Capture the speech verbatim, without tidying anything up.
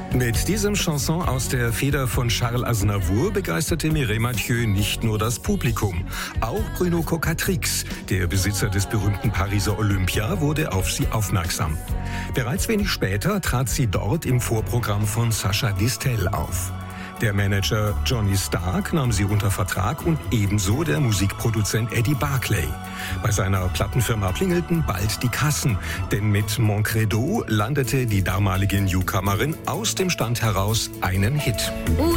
Mit diesem Chanson aus der Feder von Charles Aznavour begeisterte Mireille Mathieu nicht nur das Publikum. Auch Bruno Cocatrix, der Besitzer des berühmten Pariser Olympia, wurde auf sie aufmerksam. Bereits wenig später trat sie dort im Vorprogramm von Sacha Distel auf. Der Manager Johnny Stark nahm sie unter Vertrag und ebenso der Musikproduzent Eddie Barclay. Bei seiner Plattenfirma klingelten bald die Kassen, denn mit Mon Credo landete die damalige Newcomerin aus dem Stand heraus einen Hit.